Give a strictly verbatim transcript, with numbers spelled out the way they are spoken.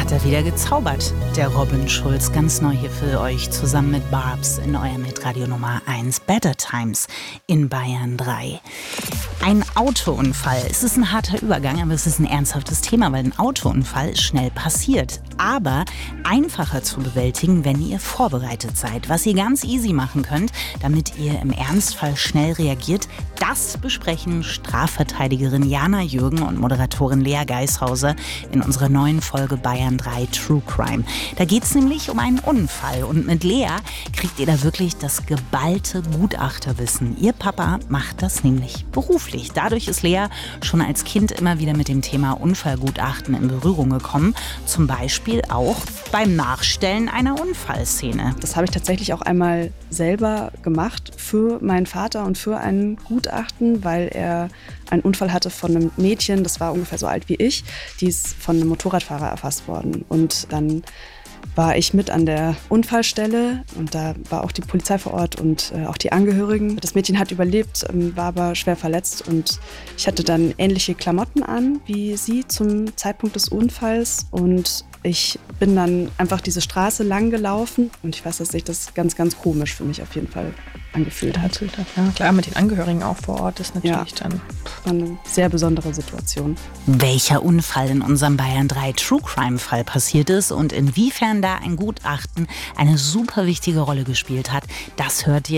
hat er wieder gezaubert, der Robin Schulz. Ganz neu hier für euch, zusammen mit Barbs in eurem Hitradio Nummer eins Better Times in Bayern drei. Ein Autounfall. Es ist ein harter Übergang, aber es ist ein ernsthaftes Thema, weil ein Autounfall ist schnell passiert. Aber einfacher zu bewältigen, wenn ihr vorbereitet seid. Was ihr ganz easy machen könnt, damit ihr im Ernstfall schnell reagiert, das besprechen Strafverteidigerin Jana Jürgen und Moderatorin Lea Geishauser in unserer neuen Folge Bayern drei True Crime. Da geht es nämlich um einen Unfall und mit Lea kriegt ihr da wirklich das geballte Gutachterwissen. Ihr Papa macht das nämlich beruflich. Dadurch ist Lea schon als Kind immer wieder mit dem Thema Unfallgutachten in Berührung gekommen. Zum Beispiel auch beim Nachstellen einer Unfallszene. Das habe ich tatsächlich auch einmal selber gemacht für meinen Vater und für ein Gutachten, weil er einen Unfall hatte von einem Mädchen, das war ungefähr so alt wie ich, die ist von einem Motorradfahrer erfasst worden. Und dann war ich mit an der Unfallstelle und da war auch die Polizei vor Ort und äh, auch die Angehörigen. Das Mädchen hat überlebt, ähm, war aber schwer verletzt und ich hatte dann ähnliche Klamotten an wie sie zum Zeitpunkt des Unfalls und ich bin dann einfach diese Straße lang gelaufen und ich weiß, dass sich das ganz, ganz komisch für mich auf jeden Fall angefühlt hat. Ja, klar, mit den Angehörigen auch vor Ort ist natürlich ja, dann eine sehr besondere Situation. Welcher Unfall in unserem Bayern drei True Crime Fall passiert ist und inwiefern da ein Gutachten eine super wichtige Rolle gespielt hat, das hört ihr